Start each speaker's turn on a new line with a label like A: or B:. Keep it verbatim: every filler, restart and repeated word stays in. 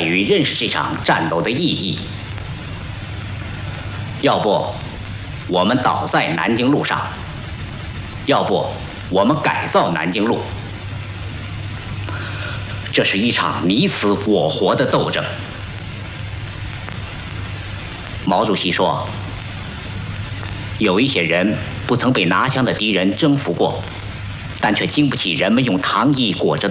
A: 于认识这场战斗的意义。要不，我们倒在南京路上；要不，我们改造南京路。这是一场你死我活的斗争。毛主席说，有一些人不曾被拿枪的敌人征服过，但却经不起人们用糖衣裹着的